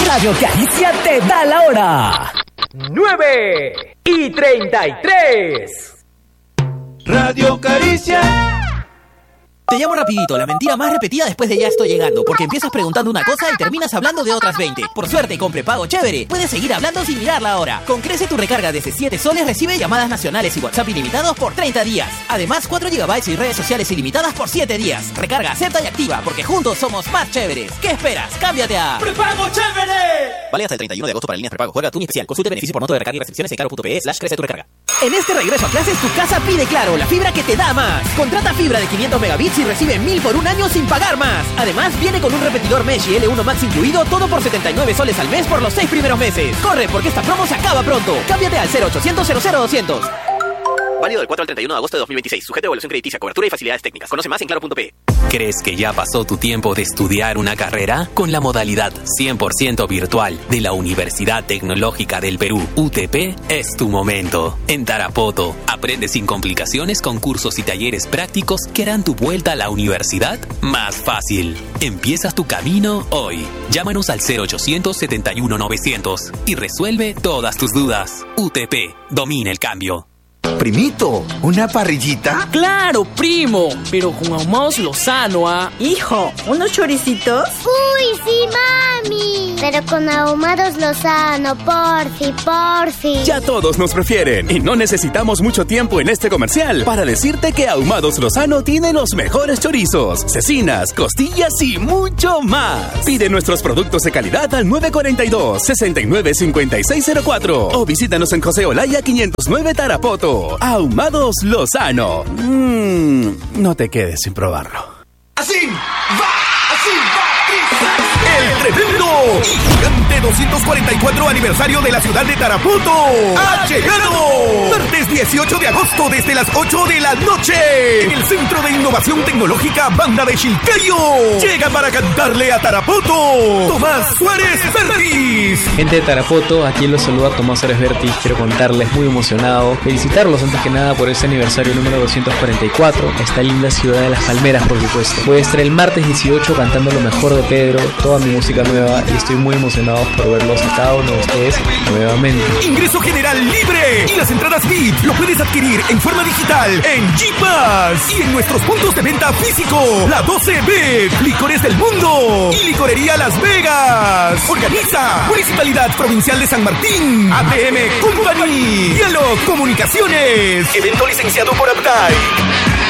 Radio Caricia te da la hora. 9:33. Radio Caricia. Te llamo rapidito, la mentira más repetida después de ya estoy llegando, porque empiezas preguntando una cosa y terminas hablando de otras 20. Por suerte, con prepago chévere, puedes seguir hablando sin mirar la hora. Con Crece tu recarga desde 7 soles recibe llamadas nacionales y WhatsApp ilimitados por 30 días. Además, 4 GB y redes sociales ilimitadas por 7 días. Recarga, acepta y activa, porque juntos somos más chéveres. ¿Qué esperas? ¡Cámbiate a ¡Prepago chévere! Vale hasta el 31 de agosto para líneas prepago. Juega Tuni Especial. Consulte beneficios por noto de recarga y restricciones en claro.pe/crece tu recarga. En este regreso a clases, tu casa pide Claro, la fibra que te da más. Contrata fibra de 500 megabits y recibe 1000 por un año sin pagar más. Además, viene con un repetidor Mesh y L1 Max incluido, todo por 79 soles al mes por los 6 primeros meses. Corre, porque esta promo se acaba pronto. Cámbiate al 0800 00200. Válido del 4 al 31 de agosto de 2026. Sujeto a evaluación crediticia, cobertura y facilidades técnicas. Conoce más en claro.pe. ¿Crees que ya pasó tu tiempo de estudiar una carrera? Con la modalidad 100% virtual de la Universidad Tecnológica del Perú, UTP, es tu momento. En Tarapoto, aprende sin complicaciones con cursos y talleres prácticos que harán tu vuelta a la universidad más fácil. Empiezas tu camino hoy. Llámanos al 0800 71 900 y resuelve todas tus dudas. UTP, domina el cambio. Primito, ¿una parrillita? ¡Claro, primo! Pero con Ahumados Lozano, ¿ah? Hijo, ¿unos choricitos? ¡Uy, sí, mami! Pero con Ahumados Lozano, porfi. Ya todos nos prefieren y no necesitamos mucho tiempo en este comercial para decirte que Ahumados Lozano tiene los mejores chorizos, cecinas, costillas y mucho más. Pide nuestros productos de calidad al 942-695604 o visítanos en José Olaya 509 Tarapoto. Ahumados Lozano. No te quedes sin probarlo. ¡Así va! El tremendo y gigante 244 aniversario de la ciudad de Tarapoto ha llegado. Martes 18 de agosto desde las 8 de la noche. En el Centro de Innovación Tecnológica Banda de Chilcayo. Llega para cantarle a Tarapoto Tomás Suárez Vértiz. Gente de Tarapoto, aquí los saluda Tomás Suárez Vértiz. Quiero contarles, muy emocionado, felicitarlos antes que nada por ese aniversario número 244. Esta linda ciudad de Las Palmeras, por supuesto. Voy a estar el martes 18 cantando lo mejor de Pedro, toda mi música nueva, y estoy muy emocionado por verlos a cada uno de ustedes nuevamente. Ingreso general libre y las entradas VIP lo puedes adquirir en forma digital en G-Pass y en nuestros puntos de venta físico, la 12B, Licores del Mundo y Licorería Las Vegas. Organiza Municipalidad Provincial de San Martín, ATM Company, Dialog Comunicaciones, evento licenciado por Aptay.